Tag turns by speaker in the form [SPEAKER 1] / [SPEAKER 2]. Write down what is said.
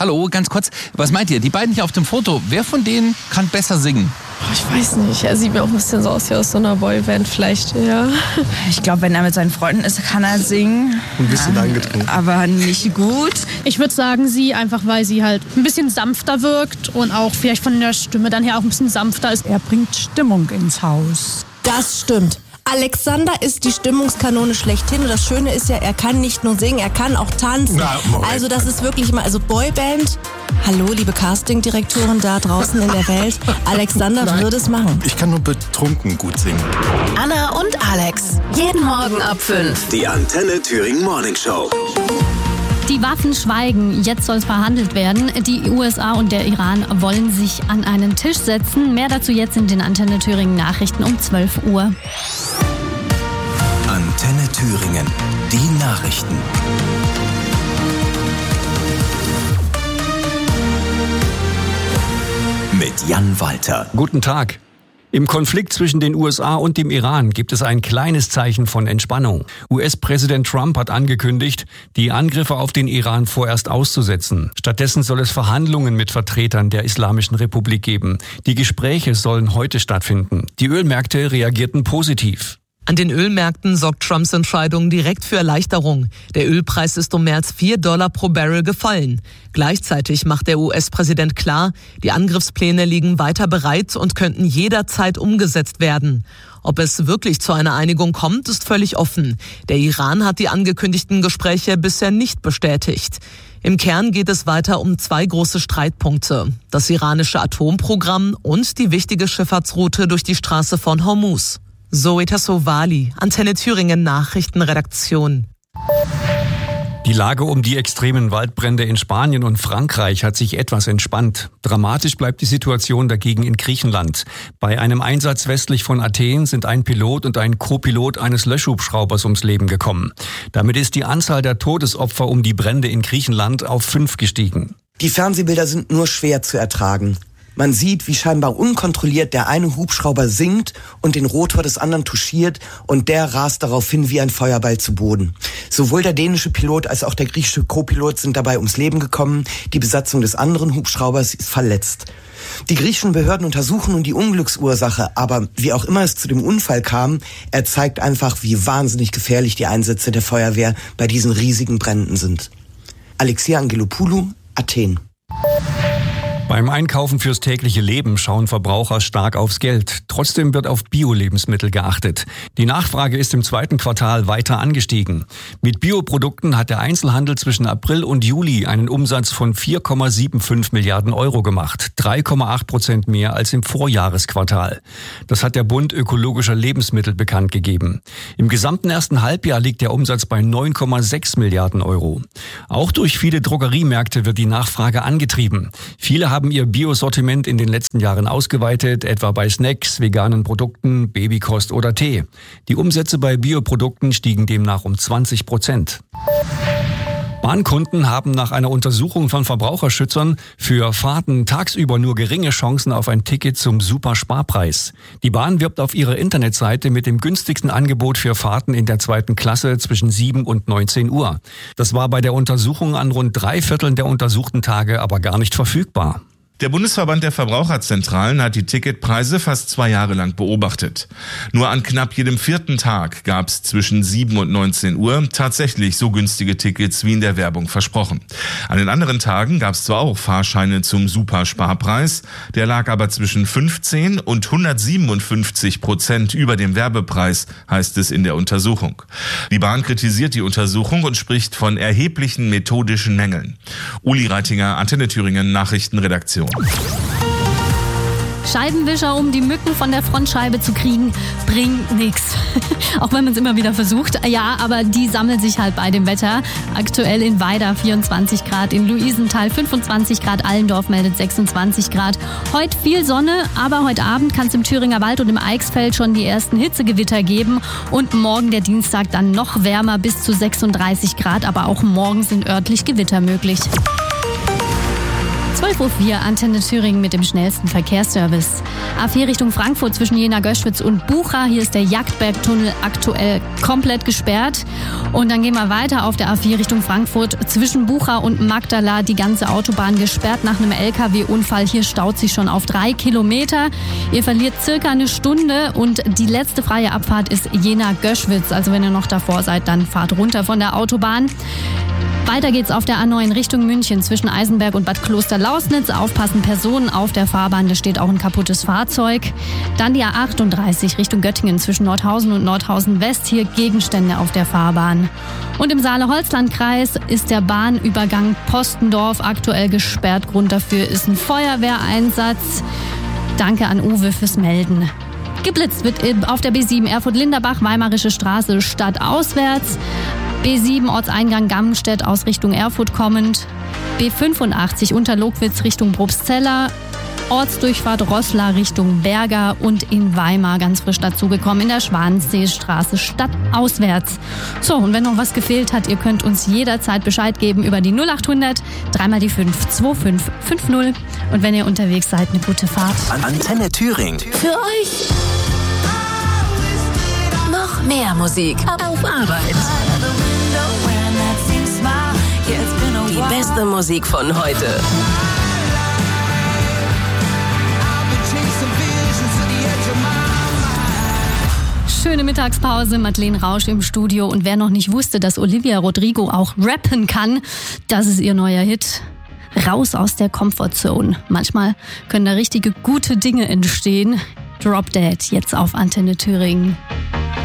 [SPEAKER 1] Hallo, ganz kurz. Was meint ihr? Die beiden hier auf dem Foto, wer von denen kann besser singen?
[SPEAKER 2] Ich weiß nicht. Er sieht mir auch ein bisschen so aus wie aus so einer Boyband vielleicht, ja.
[SPEAKER 3] Ich glaube, wenn er mit seinen Freunden ist, kann er singen.
[SPEAKER 4] Ein bisschen angetrunken.
[SPEAKER 3] Aber nicht gut.
[SPEAKER 5] Ich würde sagen, sie, einfach weil sie halt ein bisschen sanfter wirkt und auch vielleicht von der Stimme dann her auch ein bisschen sanfter ist.
[SPEAKER 6] Er bringt Stimmung ins Haus.
[SPEAKER 7] Das stimmt. Alexander ist die Stimmungskanone schlechthin und das Schöne ist ja, er kann nicht nur singen, er kann auch tanzen. Also das ist wirklich mal, also Boyband, hallo liebe Castingdirektoren da draußen in der Welt, Alexander würde es machen.
[SPEAKER 4] Ich kann nur betrunken gut singen.
[SPEAKER 8] Anna und Alex, jeden Morgen ab 5.
[SPEAKER 9] Die Antenne Thüringen Morning Show.
[SPEAKER 5] Die Waffen schweigen, jetzt soll es verhandelt werden. Die USA und der Iran wollen sich an einen Tisch setzen. Mehr dazu jetzt in den Antenne Thüringen Nachrichten um 12 Uhr.
[SPEAKER 9] Antenne Thüringen, die Nachrichten. Mit Jan Walter.
[SPEAKER 10] Guten Tag. Im Konflikt zwischen den USA und dem Iran gibt es ein kleines Zeichen von Entspannung. US-Präsident Trump hat angekündigt, die Angriffe auf den Iran vorerst auszusetzen. Stattdessen soll es Verhandlungen mit Vertretern der Islamischen Republik geben. Die Gespräche sollen heute stattfinden. Die Ölmärkte reagierten positiv.
[SPEAKER 11] An den Ölmärkten sorgt Trumps Entscheidung direkt für Erleichterung. Der Ölpreis ist um mehr als $4 pro Barrel gefallen. Gleichzeitig macht der US-Präsident klar, die Angriffspläne liegen weiter bereit und könnten jederzeit umgesetzt werden. Ob es wirklich zu einer Einigung kommt, ist völlig offen. Der Iran hat die angekündigten Gespräche bisher nicht bestätigt. Im Kern geht es weiter um 2 große Streitpunkte: das iranische Atomprogramm und die wichtige Schifffahrtsroute durch die Straße von Hormuz. Zoe Tassovali, Antenne Thüringen Nachrichtenredaktion.
[SPEAKER 10] Die Lage um die extremen Waldbrände in Spanien und Frankreich hat sich etwas entspannt. Dramatisch bleibt die Situation dagegen in Griechenland. Bei einem Einsatz westlich von Athen sind ein Pilot und ein Co-Pilot eines Löschhubschraubers ums Leben gekommen. Damit ist die Anzahl der Todesopfer um die Brände in Griechenland auf 5 gestiegen.
[SPEAKER 12] Die Fernsehbilder sind nur schwer zu ertragen. Man sieht, wie scheinbar unkontrolliert der eine Hubschrauber sinkt und den Rotor des anderen touchiert und der rast daraufhin wie ein Feuerball zu Boden. Sowohl der dänische Pilot als auch der griechische Co-Pilot sind dabei ums Leben gekommen. Die Besatzung des anderen Hubschraubers ist verletzt. Die griechischen Behörden untersuchen nun die Unglücksursache, aber wie auch immer es zu dem Unfall kam, er zeigt einfach, wie wahnsinnig gefährlich die Einsätze der Feuerwehr bei diesen riesigen Bränden sind. Alexia Angelopoulou, Athen.
[SPEAKER 10] Beim Einkaufen fürs tägliche Leben schauen Verbraucher stark aufs Geld. Trotzdem wird auf Bio-Lebensmittel geachtet. Die Nachfrage ist im 2. Quartal weiter angestiegen. Mit Bioprodukten hat der Einzelhandel zwischen April und Juli einen Umsatz von 4,75 Milliarden Euro gemacht. 3,8% mehr als im Vorjahresquartal. Das hat der Bund ökologischer Lebensmittel bekannt gegeben. Im gesamten ersten Halbjahr liegt der Umsatz bei 9,6 Milliarden Euro. Auch durch viele Drogeriemärkte wird die Nachfrage angetrieben. Viele haben ihr Biosortiment in den letzten Jahren ausgeweitet, etwa bei Snacks, veganen Produkten, Babykost oder Tee. Die Umsätze bei Bioprodukten stiegen demnach um 20%. Bahnkunden haben nach einer Untersuchung von Verbraucherschützern für Fahrten tagsüber nur geringe Chancen auf ein Ticket zum Supersparpreis. Die Bahn wirbt auf ihrer Internetseite mit dem günstigsten Angebot für Fahrten in der 2. Klasse zwischen 7 und 19 Uhr. Das war bei der Untersuchung an rund 3/4 der untersuchten Tage aber gar nicht verfügbar.
[SPEAKER 13] Der Bundesverband der Verbraucherzentralen hat die Ticketpreise fast 2 Jahre lang beobachtet. Nur an knapp jedem 4. Tag gab es zwischen 7 und 19 Uhr tatsächlich so günstige Tickets wie in der Werbung versprochen. An den anderen Tagen gab es zwar auch Fahrscheine zum Supersparpreis, der lag aber zwischen 15 und 157% über dem Werbepreis, heißt es in der Untersuchung. Die Bahn kritisiert die Untersuchung und spricht von erheblichen methodischen Mängeln. Uli Reitinger, Antenne Thüringen Nachrichtenredaktion.
[SPEAKER 5] Scheibenwischer, um die Mücken von der Frontscheibe zu kriegen, bringt nichts. Auch wenn man es immer wieder versucht. Ja, aber die sammeln sich halt bei dem Wetter. Aktuell in Weida 24 Grad, in Luisenthal 25 Grad, Allendorf meldet 26 Grad. Heute viel Sonne, aber heute Abend kann es im Thüringer Wald und im Eichsfeld schon die ersten Hitzegewitter geben. Und morgen, der Dienstag, dann noch wärmer bis zu 36 Grad. Aber auch morgen sind örtlich Gewitter möglich. 12.04 Uhr, Antenne Thüringen mit dem schnellsten Verkehrsservice. A4 Richtung Frankfurt zwischen Jena-Göschwitz und Bucha. Hier ist der Jagdbergtunnel aktuell komplett gesperrt. Und dann gehen wir weiter auf der A4 Richtung Frankfurt zwischen Bucha und Magdala. Die ganze Autobahn gesperrt nach einem LKW-Unfall. Hier staut sich schon auf 3 Kilometer. Ihr verliert circa eine Stunde und die letzte freie Abfahrt ist Jena-Göschwitz. Also wenn ihr noch davor seid, dann fahrt runter von der Autobahn. Weiter geht's auf der A9 Richtung München zwischen Eisenberg und Bad Klosterlausnitz. Aufpassen, Personen auf der Fahrbahn, da steht auch ein kaputtes Fahrzeug. Dann die A38 Richtung Göttingen zwischen Nordhausen und Nordhausen West. Hier Gegenstände auf der Fahrbahn. Und im Saale-Holzland-Kreis ist der Bahnübergang Postendorf aktuell gesperrt. Grund dafür ist ein Feuerwehreinsatz. Danke an Uwe fürs Melden. Geblitzt wird auf der B7 Erfurt-Linderbach, Weimarische Straße stadtauswärts. B7 Ortseingang Gammenstedt aus Richtung Erfurt kommend. B85 Unterlogwitz Richtung Probstzeller. Ortsdurchfahrt Roßla Richtung Berger und in Weimar ganz frisch dazugekommen in der Schwanenseestraße stadtauswärts. So, und wenn noch was gefehlt hat, ihr könnt uns jederzeit Bescheid geben über die 0800 3 die 5 2550. Und wenn ihr unterwegs seid, eine gute Fahrt.
[SPEAKER 9] Antenne Thüringen.
[SPEAKER 8] Für euch noch mehr Musik auf Arbeit. Die beste Musik von heute.
[SPEAKER 5] Schöne Mittagspause, Madeleine Rausch im Studio. Und wer noch nicht wusste, dass Olivia Rodrigo auch rappen kann, das ist ihr neuer Hit. Raus aus der Comfortzone. Manchmal können da richtige gute Dinge entstehen. Drop Dead, jetzt auf Antenne Thüringen.